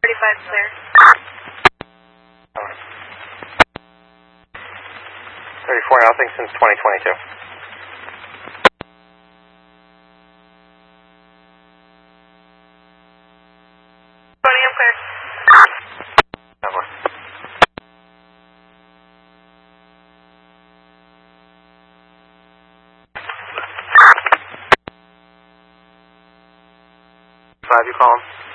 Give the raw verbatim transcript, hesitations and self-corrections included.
thirty-five clear. thirty-four, nothing since twenty twenty-two. twenty, I'm clear. Over. Five, you call him?